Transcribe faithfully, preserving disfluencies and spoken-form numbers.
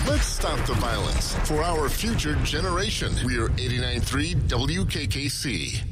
Let's stop the violence for our future generation. We are eighty-nine point three W K K C.